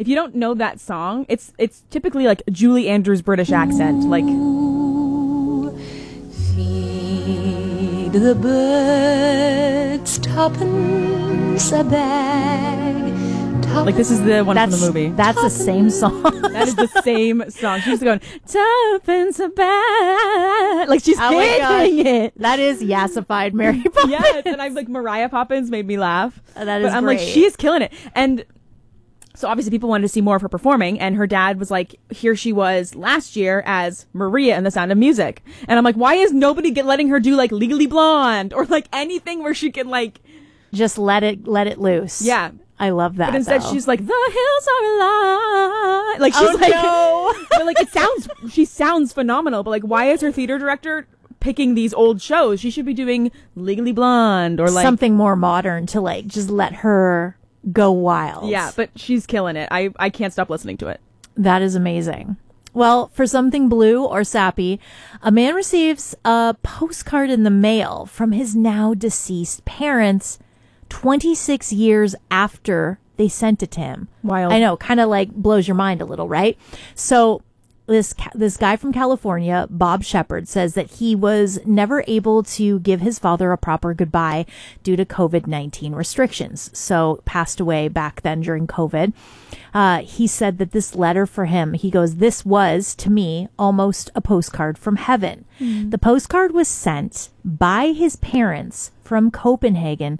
if you don't know that song, it's typically like Julie Andrews' British accent. Like, feed the birds, tuppence a bag. Like, this is the one from the movie. That's the same song. That is the same song. She's going, tuppence a bag. Like, she's hitting it. That is yassified Mary Poppins. Yes, and I'm like, Mariah Poppins made me laugh. That is But I'm great. like, she is killing it. And so obviously people wanted to see more of her performing, and her dad was like, here she was last year as Maria in The Sound of Music. And I'm like, why is nobody letting her do like Legally Blonde or like anything where she can like just let it loose? Yeah. I love that. But instead she's like, the hills are alive. Like, she's Oh, like, no. but like, she sounds phenomenal. But like, why is her theater director picking these old shows? She should be doing Legally Blonde or like something more modern to like just let her go wild. Yeah, but she's killing it. I can't stop listening to it. That is amazing. Well, for something blue or sappy, a man receives a postcard in the mail from his now deceased parents 26 years after they sent it to him. Wild. I know, kind of like blows your mind a little, right? So this guy from California, Bob Shepard, says that he was never able to give his father a proper goodbye due to COVID-19 restrictions. So passed away back then during COVID. He said that this letter for him, he goes, this was, to me, almost a postcard from heaven. The postcard was sent by his parents from Copenhagen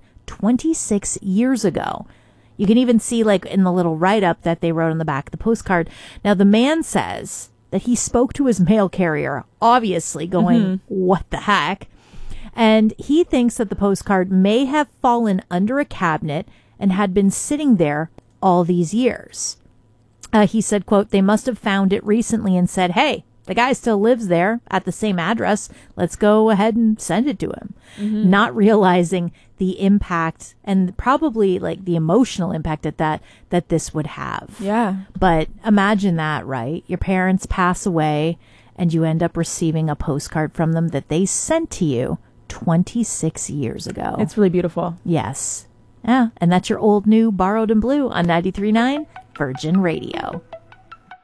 26 years ago. You can even see like in the little write-up that they wrote on the back of the postcard. Now, the man says that he spoke to his mail carrier, obviously going, what the heck? And he thinks that the postcard may have fallen under a cabinet and had been sitting there all these years. He said, quote, they must have found it recently and said, hey, the guy still lives there at the same address. Let's go ahead and send it to him. Not realizing the impact and probably like the emotional impact that this would have. Yeah. But imagine that, right? Your parents pass away and you end up receiving a postcard from them that they sent to you 26 years ago. It's really beautiful. Yes. Yeah. And that's your old, new, borrowed and blue on 93.9 Virgin Radio.